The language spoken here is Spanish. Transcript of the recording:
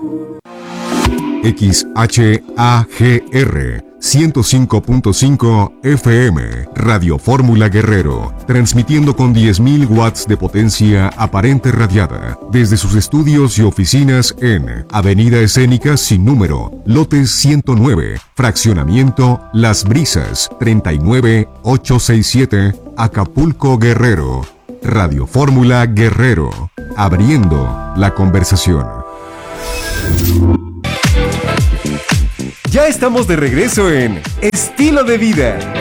XHAGR 105.5 FM, Radio Fórmula Guerrero, transmitiendo con 10.000 watts de potencia aparente radiada, desde sus estudios y oficinas en Avenida Escénica sin número, lote 109, fraccionamiento Las Brisas, 39867, Acapulco, Guerrero. Radio Fórmula Guerrero, abriendo la conversación. Ya estamos de regreso en Estilo de Vida.